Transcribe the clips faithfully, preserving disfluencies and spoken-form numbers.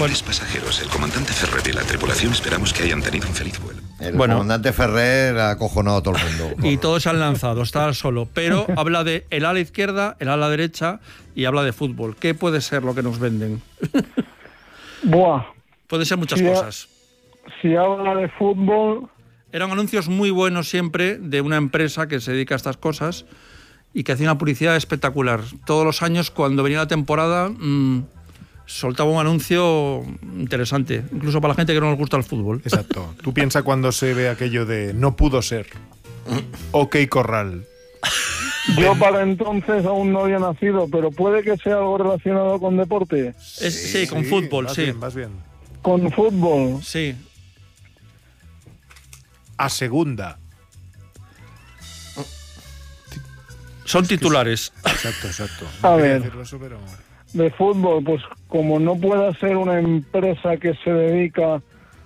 Amables pasajeros, el comandante Ferrer y la tripulación esperamos que hayan tenido un feliz vuelo. El Bueno. comandante Ferrer ha acojonado a todo el mundo. Y todos se han lanzado, está solo. Pero habla de el ala izquierda, el ala derecha y habla de fútbol. ¿Qué puede ser lo que nos venden? Buah. Puede ser muchas Si ha- cosas. Si habla de fútbol, Eran anuncios muy buenos siempre de una empresa que se dedica a estas cosas y que hacía una publicidad espectacular. Todos los años, cuando venía la temporada, mmm, soltaba un anuncio interesante, incluso para la gente que no nos gusta el fútbol. Exacto. Tú piensas cuando se ve aquello de no pudo ser. Ok, Corral. yo para entonces aún no había nacido, pero puede que sea algo relacionado con deporte. Es- sí, con fútbol, vas sí. Bien, vas bien. Con fútbol. Sí. A segunda. Son titulares. Exacto, exacto. A No quería ver. decirlo eso, pero... De fútbol, pues como no pueda ser una empresa que se dedica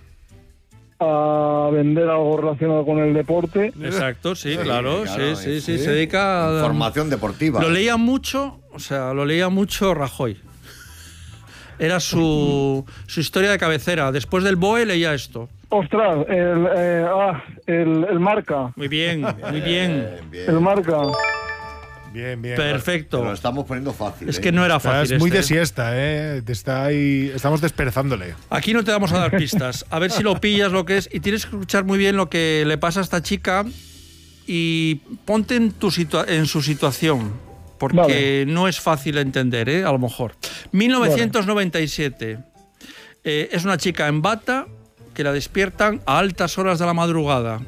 a vender algo relacionado con el deporte, Exacto, sí, Sí, claro, claro, sí, sí, sí, sí. se dedica a... Formación deportiva. Lo leía mucho, o sea, lo leía mucho Rajoy. Era su, su historia de cabecera. Después del B O E leía esto. ostras, el, eh, ah, el, el marca, Muy bien, muy bien. Bien, bien. el marca. Bien, bien. Te lo Perfecto. estamos poniendo fácil. Es ¿eh? que no era Estás fácil muy este. de siesta, ¿eh? Te está ahí... Estamos desperezándole. Aquí no te vamos a dar pistas. A ver si lo pillas lo que es. Y tienes que escuchar muy bien lo que le pasa a esta chica y ponte en, tu situa- en su situación. Porque Vale. no es fácil entender, ¿eh? A lo mejor. mil novecientos noventa y siete. Eh, es una chica en bata que la despiertan a altas horas de la madrugada.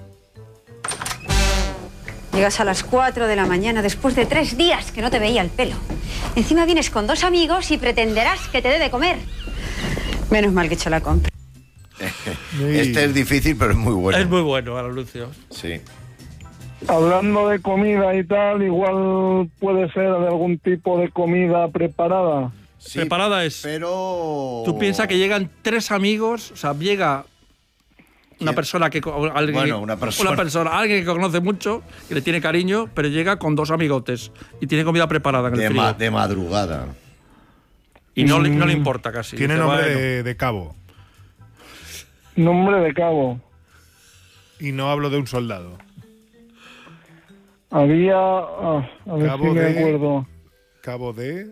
Llegas a las cuatro de la mañana después de tres días que no te veía el pelo. Encima vienes con dos amigos y pretenderás que te dé de comer. Menos mal que he hecho la compra. Este es difícil, pero es muy bueno. Es muy bueno, Ana Lucio. Sí. Hablando de comida y tal, igual puede ser de algún tipo de comida preparada. Sí, Preparada es. Pero... Tú piensas que llegan tres amigos, o sea, llega una ¿Quién? persona que co- alguien, Bueno, una persona. una persona, alguien que conoce mucho, que le tiene cariño, pero llega con dos amigotes y tiene comida preparada en el De, frigo. ma- de madrugada. Y no le, no le importa casi. Tiene Dice, nombre bueno, de, de cabo. Nombre de cabo. Y no hablo de un soldado. Había... ah, a ver Cabo si me de- acuerdo. Cabo de...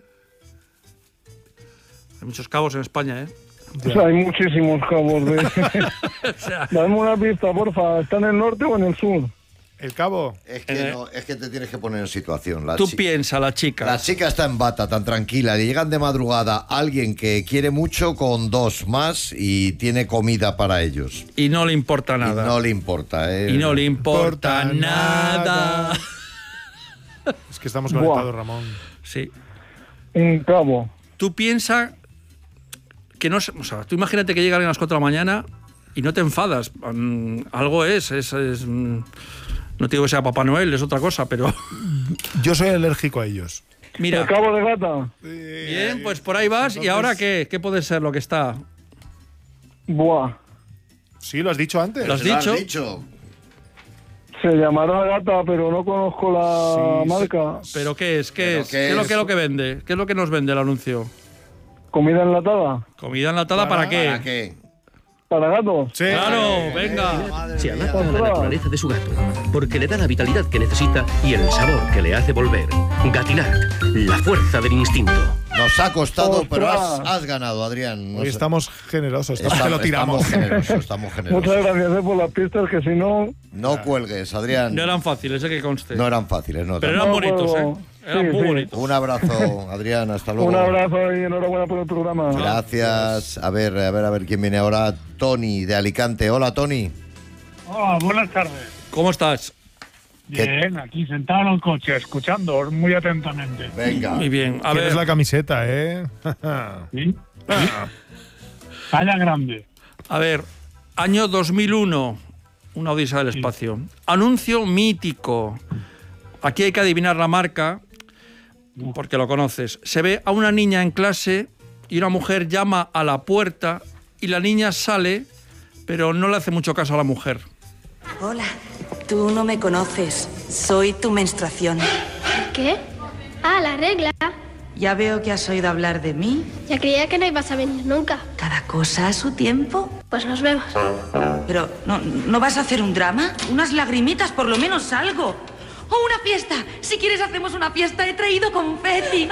Hay muchos cabos en España, ¿eh? O sea, hay muchísimos cabos de... O sea, Dame una pista, porfa. ¿Está en el norte o en el sur? El cabo. Es que, Eh. no, es que te tienes que poner en situación. La tú chi- piensas, la chica. La chica está en bata, tan tranquila. Le llegan de madrugada alguien que quiere mucho con dos más y tiene comida para ellos. Y no le importa nada. Y no le importa, ¿eh? Y no le importa importa nada. nada. Es que estamos Buah. conectados, Ramón. Sí. Un cabo. Tú piensas que no... se- O sea, tú imagínate que llega alguien a las cuatro de la mañana y no te enfadas. Mm, algo es, es... es, mm, no te digo que sea Papá Noel, es otra cosa, pero... Yo soy alérgico a ellos. Mira, El cabo de gata. bien, pues por ahí vas. ¿Y ahora qué? ¿Qué puede ser lo que está? Buah. Sí, lo has dicho antes. Lo has ¿Lo has dicho? dicho? Se llamará gata, pero no conozco la Sí, marca. ¿Pero qué es? ¿Qué ¿Pero es? qué ¿Qué es lo es? que, lo que vende? ¿Qué es lo que nos vende el anuncio? ¿Comida enlatada? ¿Comida enlatada para, ¿Para qué? ¿Para qué? ¿Para gatos? Sí. Claro, venga. Se adapta a la naturaleza de su gato, porque le da la vitalidad que necesita y el sabor que le hace volver. Gatinac, la fuerza del instinto. Nos ha costado, ¡Ostras! pero has, has ganado, Adrián. Nos- Hoy estamos generosos. Estamos Estamos- que lo tiramos. Estamos generosos, estamos generosos. Muchas gracias eh, por las pistas, que si no... No cuelgues, Adrián. No eran fáciles, eh, que conste. No eran fáciles, no. Pero tampoco. eran No bonitos, puedo- ¿eh? Eran sí, muy sí. bonitos. Un abrazo, Adrián, hasta luego. Un abrazo y enhorabuena por el programa. Gracias. A ver, a ver, a ver quién viene ahora. Tony, de Alicante. Hola, Tony. Hola, buenas tardes. ¿Cómo estás? Bien, aquí sentado en el coche, escuchando muy atentamente. Venga. Muy bien. A Tienes ver, la camiseta, ¿eh? ¿Sí? Talla grande. a ver. Año dos mil uno. Una odisea del espacio. Anuncio mítico. Aquí hay que adivinar la marca, porque lo conoces. Se ve a una niña en clase y una mujer llama a la puerta y la niña sale, pero no le hace mucho caso a la mujer. Hola, tú no me conoces. Soy tu menstruación. ¿Qué? Ah, la regla. Ya veo que has oído hablar de mí. Ya creía que no ibas a venir nunca. Cada cosa a su tiempo. Pues nos vemos. Pero, ¿no, no vas a hacer un drama? Unas lagrimitas, por lo menos algo. ¡O una fiesta! Si quieres hacemos una fiesta, he traído confeti.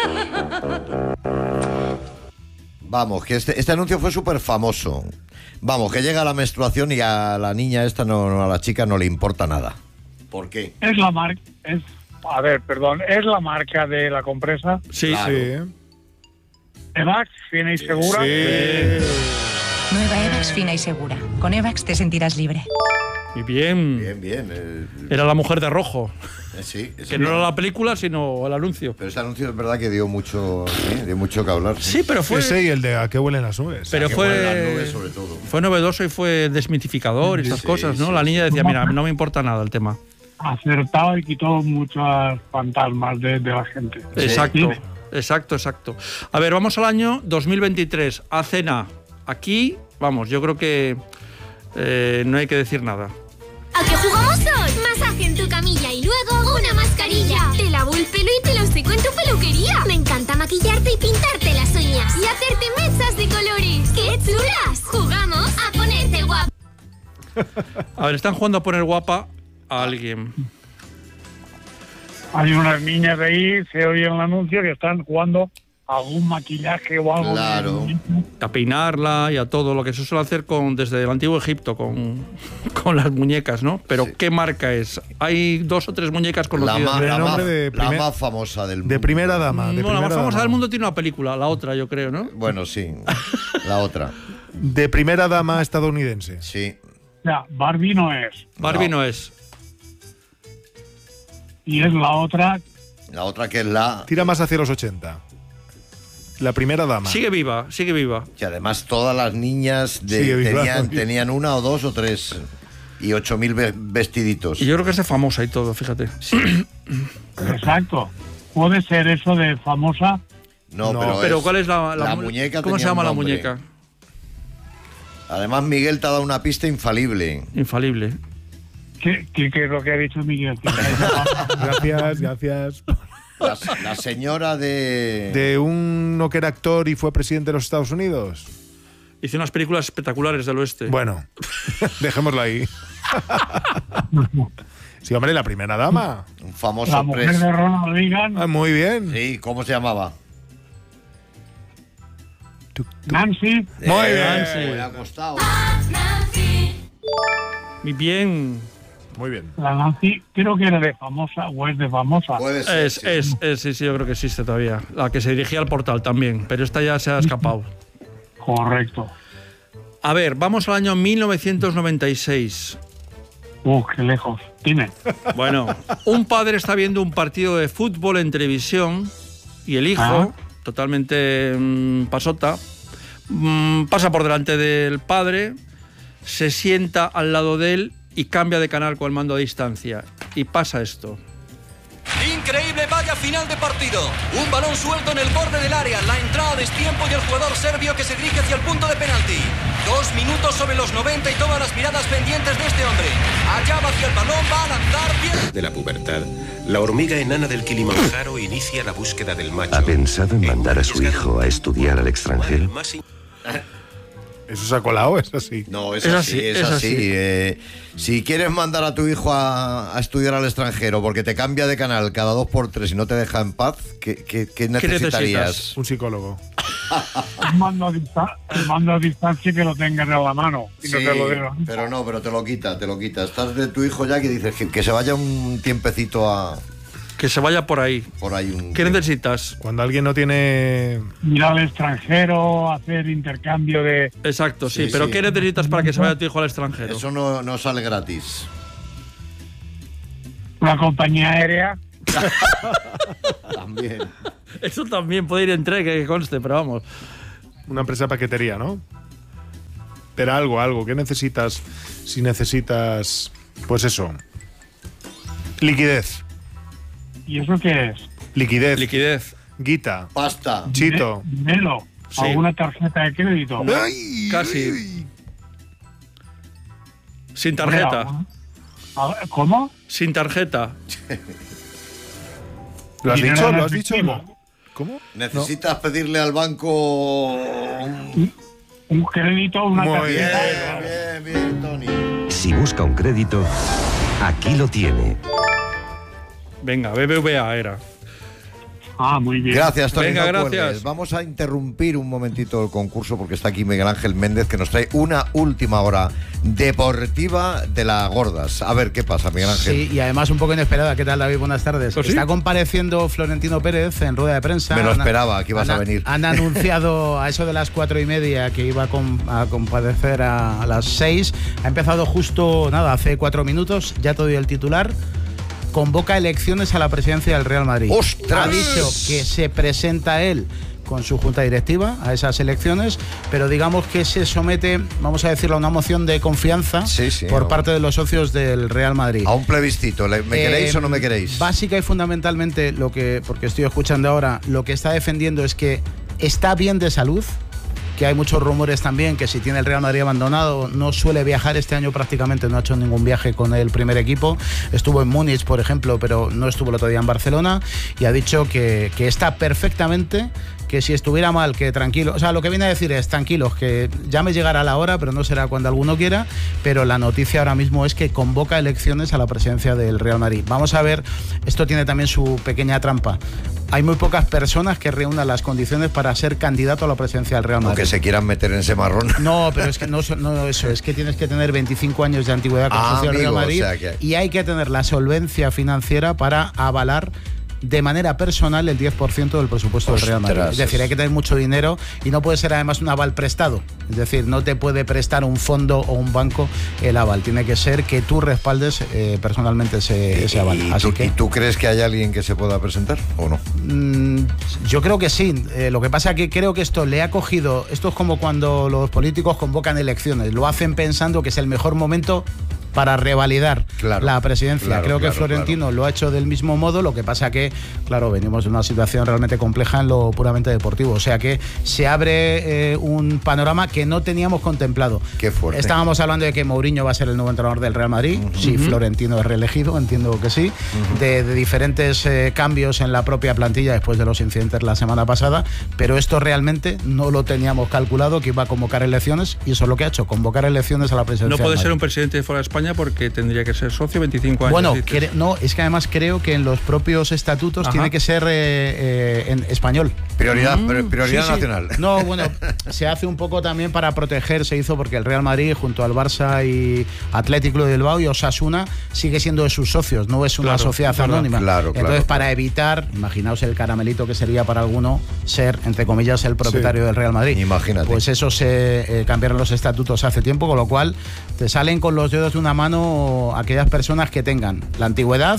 Vamos, que este, este anuncio fue súper famoso. Vamos, que llega la menstruación y a la niña esta, no, no, a la chica no le importa nada. ¿Por qué? Es la marca... Es... A ver, perdón, ¿es la marca de la compresa? Sí, claro. sí. Evax, fina y segura. Sí. Nueva Evax fina y segura. Con Evax te sentirás libre. Y bien. Bien, bien. Eh, Era La mujer de rojo. eh, sí, Que no era la película, sino el anuncio. Pero ese anuncio es verdad que dio mucho, sí, dio mucho que hablar. Sí, pero fue... Ese y el de ¿a qué huelen las nubes? Pero que fue, huelen las nubes, sobre todo. fue novedoso y fue desmitificador y estas Sí, cosas, ¿no? sí, La sí. niña decía, mira, no me importa nada el tema. Acertado y quitó muchos fantasmas de, de la gente. Exacto, Sí. exacto, exacto. A ver, vamos al año dos mil veintitrés, a cena. Aquí, vamos, yo creo que eh, no hay que decir nada. ¿A qué jugamos hoy? Masaje en tu camilla y luego una mascarilla. Te lavo el pelo y te lo seco en tu peluquería. Me encanta maquillarte y pintarte las uñas. Y hacerte mechas de colores. ¡Qué chulas! Jugamos a ponerte guapa. A ver, están jugando a poner guapa a alguien. Hay unas niñas de ahí, se oye en el anuncio, que están jugando a algún maquillaje o algo. Claro. A peinarla y a todo lo que se suele hacer con, desde el antiguo Egipto con, con las muñecas, ¿no? Pero Sí. ¿qué marca es? Hay dos o tres muñecas La, conocidas. ma- El la nombre ma- de la primer- más famosa del mundo. De primera dama. De No, la más primera famosa dama. del mundo tiene una película, la otra, yo creo, ¿no? Bueno, sí. La otra. De primera dama estadounidense. Sí. O sea, Barbie no es. Barbie No. no es. Y es la otra. La otra que es la... Tira más hacia los ochenta. La primera dama. Sigue viva, sigue viva. Que además todas las niñas de- Sigue viva. tenían, tenían una o dos o tres y ocho mil ve- vestiditos. Y yo creo que es de famosa y todo, fíjate. Exacto. Puede ser eso de famosa. No, No, pero, Pero es- ¿cuál es la, la mu- muñeca? ¿Cómo se tenía llama un la nombre. muñeca? Además, Miguel te ha dado una pista infalible. Infalible. ¿Qué, qué, qué es lo que ha dicho Miguel? Gracias, gracias. La, la señora de... De uno que era actor y fue presidente de los Estados Unidos. Hizo unas películas espectaculares del oeste. Bueno, dejémoslo ahí. Sí, hombre, la primera dama. Un famoso La mujer pres- de Ronald Reagan, Ah, muy bien. Sí, ¿cómo se llamaba? Nancy. Muy Eh, bien. le ha costado. Muy bien. Muy bien. La Nancy, creo que era de famosa o es de famosa. Puede ser, Es, sí. es, es, sí, sí, yo creo que existe todavía. La que se dirigía al portal también, pero esta ya se ha escapado. Correcto. A ver, vamos al año mil novecientos noventa y seis. Uh, qué lejos. Dime. Bueno, un padre está viendo un partido de fútbol en televisión y el hijo, Ah. totalmente mm, pasota, mm, pasa por delante del padre, se sienta al lado de él y cambia de canal con el mando a distancia. Y pasa esto. Increíble, vaya final de partido. Un balón suelto en el borde del área, la entrada a destiempo y el jugador serbio que se dirige hacia el punto de penalti. Dos minutos sobre los noventa y todas las miradas pendientes de este hombre. Allá va hacia el balón, va a lanzar bien. De la pubertad, la hormiga enana del Kilimanjaro inicia la búsqueda del macho. ¿Ha pensado en mandar a su hijo a estudiar al extranjero? ¿Eso se ha colado? ¿Es así? No, es, Es así, así, es, es así. así. Eh, si quieres mandar a tu hijo a, a estudiar al extranjero porque te cambia de canal cada dos por tres y no te deja en paz, ¿qué, qué- qué necesitarías? necesitas? Un psicólogo. El mando, a dista- el mando a distancia que lo tengas en la mano. Y no Sí, te lo dé. pero no, pero te lo quita, te lo quita. Estás de tu hijo ya que dices que, que se vaya un tiempecito a... Que se vaya por ahí. Por ahí un ¿Qué tiempo. necesitas? Cuando alguien no tiene... Ir al extranjero, hacer intercambio de... Exacto, sí, Sí, pero sí. ¿qué necesitas para que se vaya tu hijo al extranjero? Eso no, no sale gratis. Una compañía aérea. También. Eso también puede ir en tren, que conste, pero vamos. Una empresa de paquetería, ¿no? Pero algo, algo. ¿Qué necesitas si necesitas... Pues eso. Liquidez. ¿Y eso qué es? Liquidez. Liquidez. Guita. Pasta. Chito. Dinero. Sí. ¿Alguna tarjeta de crédito? Ay, Casi. ay. Sin tarjeta. Bueno, a ver, ¿cómo? Sin tarjeta. ¿Lo has Dinero dicho? en ¿Lo has dicho? efectivo. ¿Cómo? Necesitas no. pedirle al banco un, un crédito, una Muy tarjeta. Bien, bien, bien, Tony. Si busca un crédito, aquí lo tiene. Venga, B B V A era. Ah, muy bien. Gracias, Tony. Venga, no gracias. cuelgues. Vamos a interrumpir un momentito el concurso porque está aquí Miguel Ángel Méndez que nos trae una última hora deportiva de las gordas. A ver, ¿qué pasa, Miguel Ángel? Sí, y además un poco inesperada. ¿Qué tal, David? Buenas tardes. ¿Oh, sí? Está compareciendo Florentino Pérez en rueda de prensa. Me lo Han- esperaba, que ibas han- a venir. Han anunciado a eso de las cuatro y media que iba a, com- a comparecer a, a las seis. Ha empezado justo, nada, hace cuatro minutos. Ya te doy el titular. Convoca elecciones a la presidencia del Real Madrid. ¡Ostras! Ha dicho que se presenta él con su junta directiva a esas elecciones, pero digamos que se somete, vamos a decirlo, a una moción de confianza Sí, sí, por no. parte de los socios del Real Madrid. A un plebiscito. ¿Le- ¿Me queréis Eh, o no me queréis? Básica y fundamentalmente lo que, porque estoy escuchando ahora, lo que está defendiendo es que está bien de salud, que hay muchos rumores también que si tiene el Real Madrid abandonado no suele viajar este año, prácticamente no ha hecho ningún viaje con el primer equipo, estuvo en Múnich por ejemplo, pero no estuvo el otro día en Barcelona, y ha dicho que, que está perfectamente, que si estuviera mal, que tranquilo, o sea, lo que viene a decir es tranquilos, que ya me llegará la hora, pero no será cuando alguno quiera, pero la noticia ahora mismo es que convoca elecciones a la presidencia del Real Madrid. Vamos a ver, esto tiene también su pequeña trampa. Hay muy pocas personas que reúnan las condiciones para ser candidato a la presidencia del Real Madrid. Aunque se quieran meter en ese marrón. No, pero es que no, no eso, es que tienes que tener veinticinco años de antigüedad como Ah, socio del Real amigo, Madrid, o sea que- y hay que tener la solvencia financiera para avalar de manera personal el diez por ciento del presupuesto del Real Madrid. Ostras, Es decir, hay que tener mucho dinero y no puede ser además un aval prestado. Es decir, no te puede prestar un fondo o un banco el aval. Tiene que ser que tú respaldes eh, personalmente ese, ese aval. ¿Y, Así tú, que ¿Y tú crees que hay alguien que se pueda presentar o no? Mm, yo creo que sí. Eh, lo que pasa es que creo que esto le ha cogido. Esto es como cuando los políticos convocan elecciones. Lo hacen pensando que es el mejor momento para revalidar Claro, la presidencia. claro, Creo que claro, Florentino lo ha hecho del mismo modo. Lo que pasa que, claro, venimos de una situación realmente compleja en lo puramente deportivo. O sea que se abre eh, un panorama que no teníamos contemplado. Qué fuerte. Estábamos hablando de que Mourinho va a ser el nuevo entrenador del Real Madrid. Si Florentino es reelegido, entiendo que sí. de, de diferentes eh, cambios en la propia plantilla después de los incidentes la semana pasada. Pero esto realmente no lo teníamos calculado, que iba a convocar elecciones, y eso es lo que ha hecho, convocar elecciones a la presidencia. No puede del ser Madrid. un presidente de fuera de España porque tendría que ser socio veinticinco años. Bueno, dices. cre- no, es que además creo que en los propios estatutos Ajá. tiene que ser eh, eh, en español. Prioridad, Mm, pri- prioridad sí, sí. nacional. No, bueno, se hace un poco también para proteger, se hizo porque el Real Madrid junto al Barça y Atlético de Bilbao y Osasuna sigue siendo de sus socios, no es una Claro, sociedad es verdad. anónima. Claro, claro, Entonces, para claro. evitar, imaginaos el caramelito que sería para alguno ser, entre comillas, el propietario Sí. del Real Madrid. Imagínate. Pues eso se eh, cambiaron los estatutos hace tiempo, con lo cual te salen con los dedos de una mano aquellas personas que tengan la antigüedad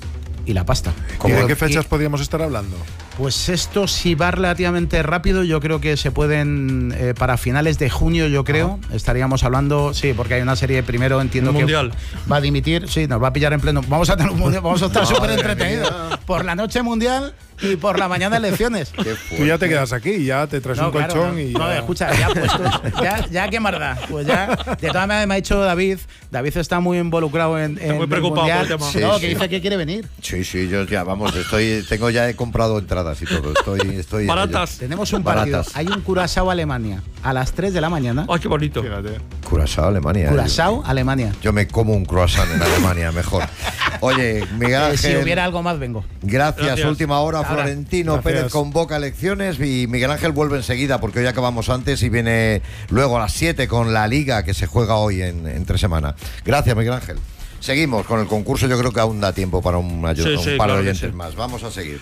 y la pasta. ¿Y de qué Y- fechas podríamos estar hablando? Pues esto, si va relativamente rápido, yo creo que se pueden, eh, para finales de junio, yo creo, estaríamos hablando, sí, porque hay una serie, primero entiendo Un que mundial. va a dimitir, sí, nos va a pillar en pleno, vamos a tener un mundial, vamos a estar súper entretenidos, por la noche mundial y por la mañana elecciones. Tú ya te quedas aquí, ya te traes No, un claro, colchón no. y... No, ya- escucha, ya puesto, ya, ya qué más da. Pues ya, de todas maneras me ha dicho David, David está muy involucrado en, en muy el preocupado por mundial. el tema. Sí, no, sí. que dice que quiere venir. Sí, sí, yo ya, vamos, estoy, tengo ya he comprado entradas y todo. Estoy, estoy en Baratas. ello. Tenemos un partido. Baratas. Hay un Curazao-Alemania a las tres de la mañana. Ay, qué bonito. Fíjate. Curazao, Alemania. Curazao-Alemania. Yo me como un croissant en Alemania, mejor. Oye, Miguel Eh, Ángel, si hubiera algo más, vengo. gracias. Gracias. Última hora, Ahora. Florentino Gracias. Pérez convoca elecciones y Miguel Ángel vuelve enseguida porque hoy acabamos antes y viene luego a las siete con la Liga que se juega hoy en, entre semana. Gracias, Miguel Ángel. Seguimos con el concurso, yo creo que aún da tiempo para un, ayu- Sí, un sí, par de claro que oyentes sí. más. Vamos a seguir.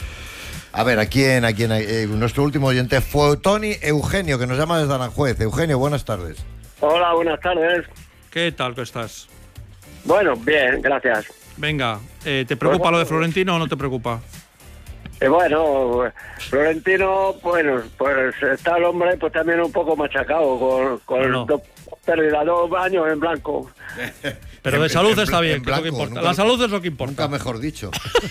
A ver, ¿a quién? A quién eh, nuestro último oyente fue Tony Eugenio, que nos llama desde Aranjuez. Eugenio, buenas tardes. Hola, buenas tardes. ¿Qué tal que estás? Bueno, bien, gracias. Venga, eh, ¿te preocupa lo de Florentino o no te preocupa? Eh, bueno, Florentino, bueno, pues está el hombre pues también un poco machacado con, con No. dos pérdidas, dos años en blanco. Pero de En- salud en- está bien, en que es lo que blanco, importa. nunca- La salud es lo que importa. Nunca mejor dicho.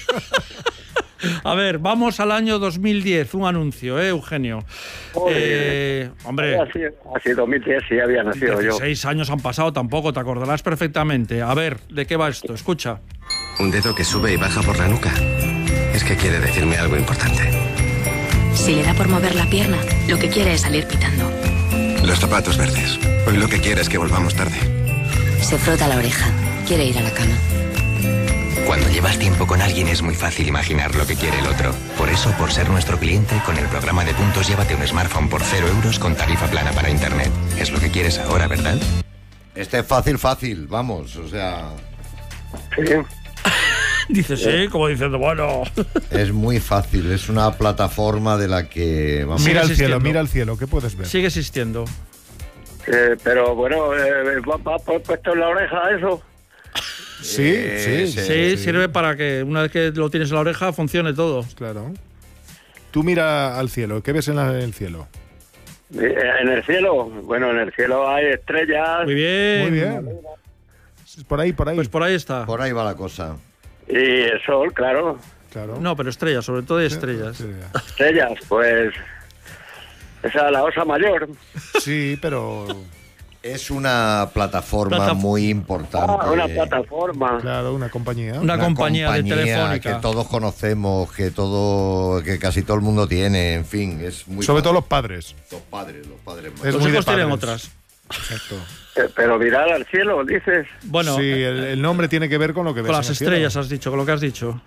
A ver, vamos al año dos mil diez, un anuncio, ¿eh, Eugenio? Eh, hombre, Así, así dos mil diez sí había nacido yo. dieciséis años han pasado tampoco, te acordarás perfectamente. A ver, ¿de qué va esto? Escucha. Un dedo que sube y baja por la nuca. Es que quiere decirme algo importante. Si le da por mover la pierna, lo que quiere es salir pitando. Los zapatos verdes. Hoy lo que quiere es que volvamos tarde. Se frota la oreja. Quiere ir a la cama. Cuando llevas tiempo con alguien es muy fácil imaginar lo que quiere el otro. Por eso, por ser nuestro cliente, con el programa de puntos llévate un smartphone por cero euros con tarifa plana para internet. Es lo que quieres ahora, ¿verdad? Este es fácil, fácil, vamos, o sea... Sí. Dice sí, como diciendo, bueno... Es muy fácil, es una plataforma de la que... Vamos, mira al cielo, mira al cielo, ¿qué puedes ver? Sigue existiendo. Eh, pero bueno, eh, ¿va, va puesto en la oreja eso? Sí, Eh, sí, sí, sí. sirve para que una vez que lo tienes en la oreja funcione todo. Claro. Tú mira al cielo, ¿qué ves en, la- en el cielo? Eh, En el cielo, bueno, en el cielo hay estrellas. Muy bien. Muy bien. Por ahí, por ahí. Pues por ahí está. Por ahí va la cosa. Y el sol, claro. Claro. No, pero estrellas, sobre todo hay estrellas. Estrellas, pues... Esa es la osa mayor. Sí, pero... Es una plataforma Plataf- muy importante. Ah, una plataforma. Claro, una compañía. Una compañía de telefónica. que todos conocemos, que todo, que casi todo el mundo tiene, en fin, es muy Sobre fácil. todo los padres. Los padres, los padres. más. Es Los muy de hijos tienen padres. otras. Exacto. Eh, Pero mirar al cielo, dices. Bueno, Sí, el, el nombre tiene que ver con lo que ves con en las el cielo. estrellas has dicho, con lo que has dicho.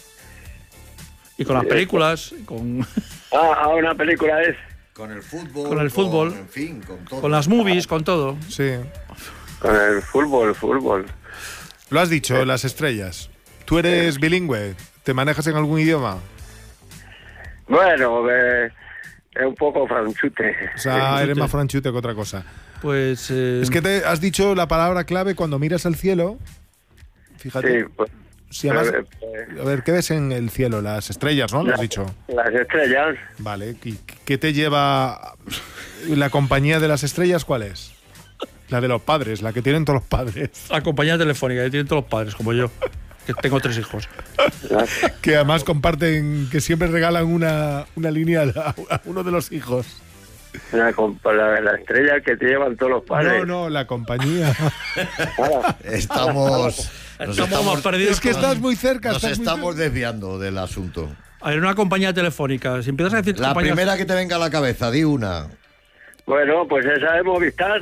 Y con las películas, con, Ah, ah, una película es. Con el fútbol. Con el fútbol. en fin, con todo. con las movies, con todo. Sí. Con el fútbol, fútbol. Lo has dicho, las estrellas. ¿Tú eres bilingüe? ¿Te manejas en algún idioma? Bueno, eh, es un poco franchute. O sea, eres más franchute que otra cosa. Pues... eh, Es que te has dicho la palabra clave cuando miras al cielo. Fíjate. Sí, pues, Si además- eh, eh, a ver, ¿qué ves en el cielo? Las estrellas, ¿no? Lo has dicho. las estrellas. Vale. ¿Y qué te lleva la compañía de las estrellas? ¿Cuál es? La de los padres, la que tienen todos los padres. La compañía telefónica, que tienen todos los padres, como yo, que tengo tres hijos. Que además comparten, que siempre regalan una, una línea a, a uno de los hijos. La, compa- la, la estrella que te llevan todos los padres. No, no, la compañía. Estamos... nos Estamos más perdidos. Es que con- estás muy cerca. Nos estás muy estamos cerca. desviando del asunto. A ver, una compañía telefónica. Si empiezas a decir La compañías- primera que te venga a la cabeza, di una. Bueno, pues esa es Movistar.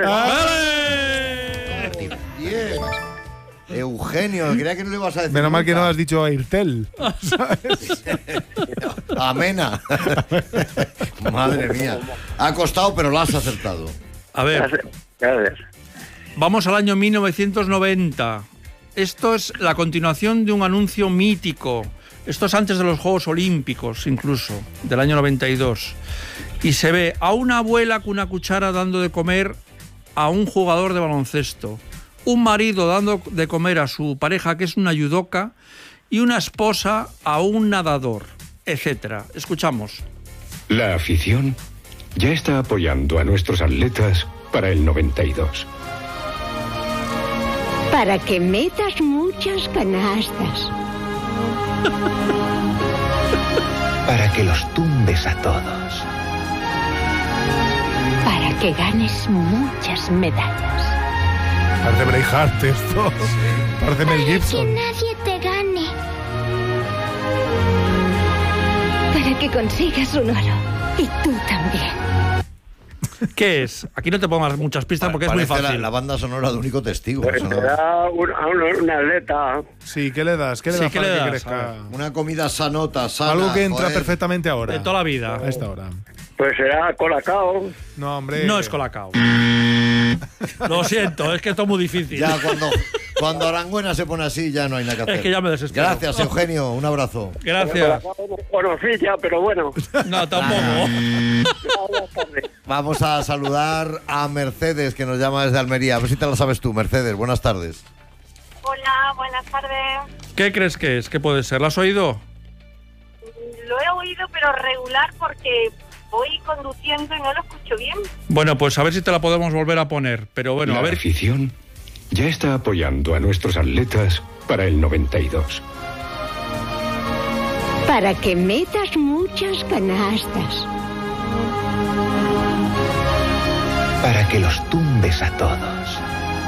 Bien. Eugenio, creía que no le ibas a decir. Menos mal que no nunca. has dicho Airtel. Amena. Madre mía. Ha costado, pero lo has acertado. A ver, Gracias. vamos al año mil novecientos noventa. Esto es la continuación de un anuncio mítico. Esto es antes de los Juegos Olímpicos, incluso, del año noventa y dos. Y se ve a una abuela con una cuchara dando de comer a un jugador de baloncesto, un marido dando de comer a su pareja, que es una judoka, y una esposa a un nadador, etcétera. Escuchamos. La afición ya está apoyando a nuestros atletas para el noventa y dos. Para que metas muchas canastas. Para que los tumbes a todos. Para que ganes muchas medallas. Parece Braveheart esto. Parece Mel Gibson. Nadie te gane. Para que consigas un oro. Y tú también. ¿Qué es? Aquí no te pongo muchas pistas porque es muy Parece fácil. La, la banda sonora de Único Testigo. Pues eso te no- da un, a un, un atleta. Sí, ¿qué le das? ¿Qué le Sí, das ¿qué para le que das? crezca? A ver. Una comida sanota, sana. Algo que entra joder. perfectamente ahora. De toda la vida. A esta hora. Pues será Colacao. No, hombre. No es Colacao. Lo siento, es que esto es muy difícil. Ya cuando, cuando Aranguena se pone así, ya no hay nada que hacer. Es que ya me desespero. Gracias, Eugenio. Un abrazo. Gracias. Conocí ya, pero bueno. No, tampoco. Vamos a saludar a Mercedes, que nos llama desde Almería. A ver si te la sabes tú, Mercedes. Buenas tardes. Hola, buenas tardes. ¿Qué crees que es? ¿Qué puede ser? ¿Lo has oído? Lo he oído, pero regular porque voy conduciendo y no lo escucho bien. Bueno, pues a ver si te la podemos volver a poner. Pero bueno, La a ver. afición ya está apoyando a nuestros atletas para el noventa y dos. Para que metas muchas canastas. Para que los tumbes a todos.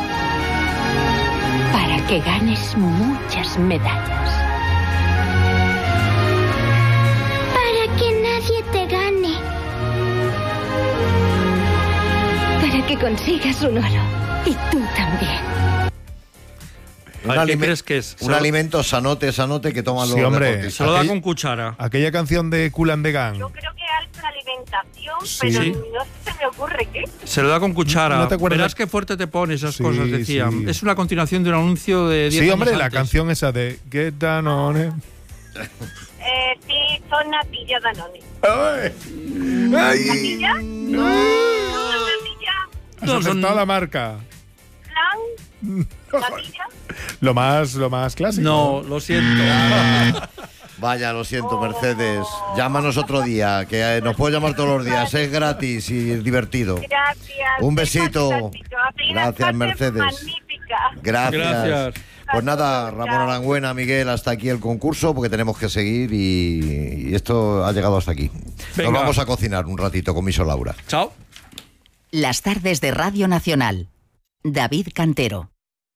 Para que ganes muchas medallas. Para que nadie te gane. que consigas un oro. Y tú también. Un, ¿Qué alime- crees que es? un alimento sanote, sanote que toman los Sí, hombre. deportistas. Se lo da Aquell- con cuchara. Aquella canción de Kool and the Gang. Yo creo que alta alimentación, Sí. pero no se me ocurre qué. Se lo da con cuchara. ¿No te acuerdas? Verás qué fuerte te pone esas Sí, cosas, decían. sí. Es una continuación de un anuncio de diez Sí, años hombre, la antes. canción esa de Get Down on It. Eh, sí, son natillas Danone. Ay. ¿Natilla? No. ¿Son natilla? Has No, son- acertado la marca. ¿Flan? ¿Natilla? Lo más, lo más clásico. No, lo siento. Vaya, lo siento, Mercedes. Llámanos otro día, que eh, nos puedes llamar todos los días. Es gratis y es divertido. Gracias. Un Qué besito. fantástico. Hacéis una Gracias, tarde Mercedes. Magnífica. Gracias. Gracias. Pues nada, Ramón Arangüena, Miguel, hasta aquí el concurso, porque tenemos que seguir y, y esto ha llegado hasta aquí. Venga. Nos vamos a cocinar un ratito con Miso Laura. Chao. Las tardes de Radio Nacional. David Cantero.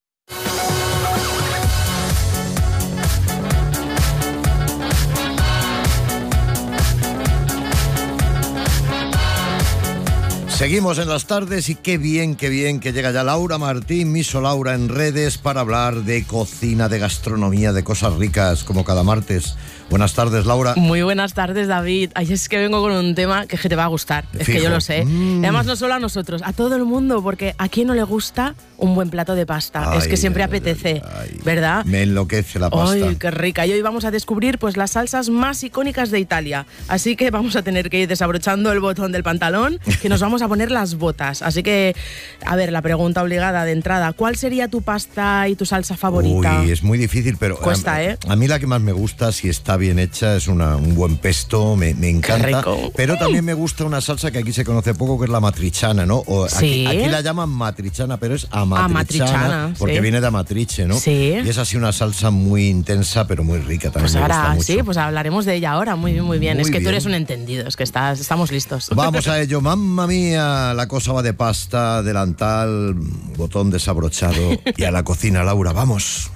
Seguimos en las tardes y qué bien, qué bien que llega ya Laura Martín, Miso Laura en redes para hablar de cocina, de gastronomía, de cosas ricas como cada martes. Buenas tardes, Laura. Muy buenas tardes, David. Ay, es que vengo con un tema que, es que te va a gustar. Es Fijo. que yo lo sé. Mm. Y además no solo a nosotros, a todo el mundo, porque ¿a quién no le gusta un buen plato de pasta? Ay, es que siempre ay, apetece, ¿verdad? Me enloquece la pasta. Ay, qué rica. Y hoy vamos a descubrir pues las salsas más icónicas de Italia. Así que vamos a tener que ir desabrochando el botón del pantalón, que nos vamos a poner las botas. Así que, a ver, la pregunta obligada de entrada, ¿cuál sería tu pasta y tu salsa favorita? Uy, es muy difícil, pero Cuesta, a, ¿eh? a mí la que más me gusta, si está bien hecha, es una, un buen pesto, me, me encanta. rico. Pero también me gusta una salsa que aquí se conoce poco, que es la matriciana, ¿no? O Sí. aquí, aquí la llaman matriciana, pero es amatriciana, Amatriciana, porque sí. viene de amatrice, ¿no? Sí. Y es así una salsa muy intensa, pero muy rica también. Pues me gusta ahora mucho. sí, pues hablaremos de ella ahora. Muy bien, muy bien. Muy es que bien. tú eres un entendido, es que estás, estamos listos. Vamos a ello, mamma mía, la cosa va de pasta, delantal, botón desabrochado y a la cocina, Laura, vamos.